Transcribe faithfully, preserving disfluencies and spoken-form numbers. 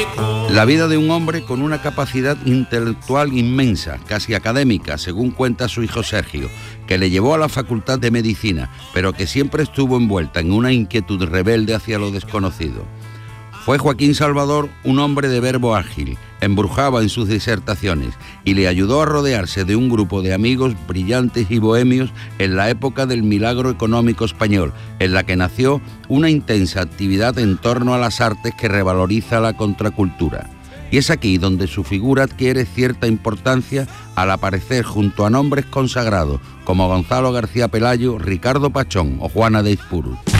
La vida de un hombre con una capacidad intelectual inmensa, casi académica, según cuenta su hijo Sergio, que le llevó a la Facultad de Medicina, pero que siempre estuvo envuelta en una inquietud rebelde hacia lo desconocido. Fue Joaquín Salvador un hombre de verbo ágil, embrujaba en sus disertaciones y le ayudó a rodearse de un grupo de amigos brillantes y bohemios en la época del milagro económico español, en la que nació una intensa actividad en torno a las artes que revaloriza la contracultura. Y es aquí donde su figura adquiere cierta importancia al aparecer junto a nombres consagrados como Gonzalo García Pelayo, Ricardo Pachón o Juana de Izpuru.